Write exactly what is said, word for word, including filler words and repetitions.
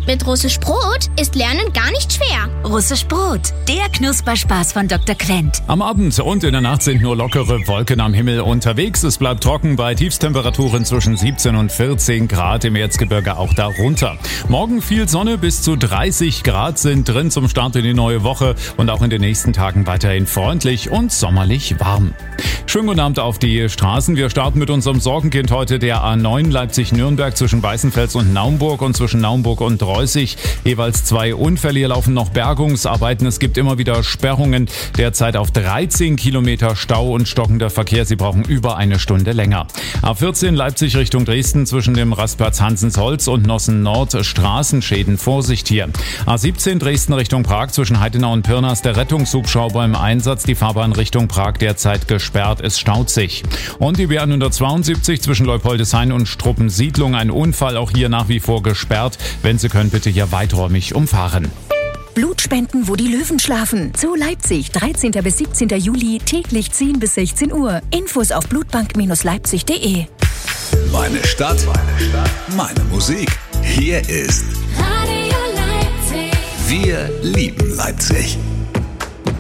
Mit Russisch Brot ist Lernen gar nicht schwer. Russisch Brot, der Knusperspaß von Doktor Quent. Am Abend und in der Nacht sind nur lockere Wolken am Himmel unterwegs. Es bleibt trocken bei Tiefstemperaturen zwischen siebzehn und vierzehn Grad, im Erzgebirge auch darunter. Morgen viel Sonne, bis zu dreißig Grad sind drin zum Start in die neue Woche und auch in den nächsten Tagen weiterhin freundlich und sommerlich warm. Schönen guten Abend auf die Straßen. Wir starten mit unserem Sorgenkind heute, der A neun Leipzig-Nürnberg zwischen Weißenfels und Naumburg und zwischen Naumburg und Reußig. Jeweils zwei Unfälle. Hier laufen noch Bergungsarbeiten. Es gibt immer wieder Sperrungen. Derzeit auf dreizehn Kilometer Stau und stockender Verkehr. Sie brauchen über eine Stunde länger. A vierzehn Leipzig Richtung Dresden zwischen dem Rastplatz Hansensholz und Nossen Nord. Straßenschäden. Vorsicht hier. A siebzehn Dresden Richtung Prag zwischen Heidenau und Pirna. Der Rettungshubschrauber im Einsatz. Die Fahrbahn Richtung Prag derzeit gesperrt. Es staut sich. Und die B hundertzweiundsiebzig zwischen Leupoldeshain und Struppensiedlung. Ein Unfall, auch hier nach wie vor gesperrt. Wenn Sie können, bitte hier weiträumig umfahren. Blutspenden, wo die Löwen schlafen. Zoo Leipzig, dreizehnten bis siebzehnten Juli, täglich zehn bis sechzehn Uhr. Infos auf blutbank Leipzig punkt de. Meine Stadt, meine Stadt, meine Musik. Hier ist Radio Leipzig. Wir lieben Leipzig.